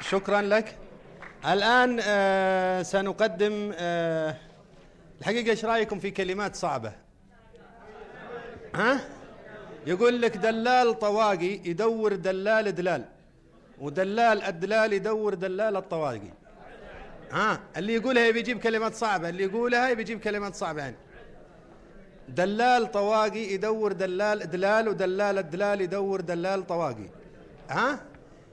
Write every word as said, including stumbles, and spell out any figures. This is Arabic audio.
شكرا لك. الآن آه سنقدم آه الحقيقة ايش رايكم في كلمات صعبة؟ ها؟ يقول لك دلال طواقي يدور دلال دلال، ودلال الدلال يدور دلال الطواقي. ها؟ اللي يقولها بيجيب كلمات صعبة، اللي يقولها بيجيب كلمات صعبة يعني. دلال طواقي يدور دلال دلال، ودلال الدلال يدور دلال طواقي. ها؟